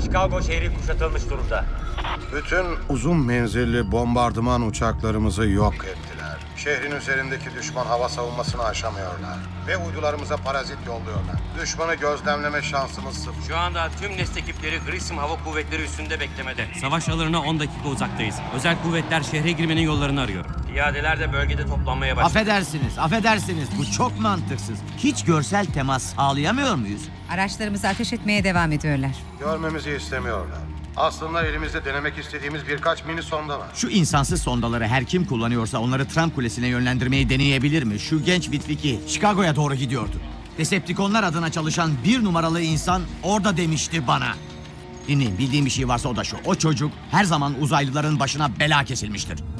Chicago şehri kuşatılmış durumda. Bütün uzun menzilli bombardıman uçaklarımızı yok ettiler. Şehrin üzerindeki düşman hava savunmasını aşamıyorlar. Ve uydularımıza parazit yolluyorlar. Düşmanı gözlemleme şansımız sıfır. Şu anda tüm NEST ekipleri Grissom Hava Kuvvetleri üstünde beklemede. Savaş alanına 10 dakika uzaktayız. Özel kuvvetler şehre girmenin yollarını arıyor. Piyadeler de bölgede toplanmaya başladı. Affedersiniz. Bu çok mantıksız. Hiç görsel temas sağlayamıyor muyuz? Araçlarımızı ateş etmeye devam ediyorlar. Görmemizi istemiyorlar. Aslında elimizde denemek istediğimiz birkaç mini sonda var. Şu insansız sondaları her kim kullanıyorsa onları Trump Kulesi'ne yönlendirmeyi deneyebilir mi? Şu genç Vitviki Chicago'ya doğru gidiyordu. Decepticonlar adına çalışan 1 numaralı insan orada demişti bana. Dinleyin, bildiğim bir şey varsa o da şu. O çocuk her zaman uzaylıların başına bela kesilmiştir.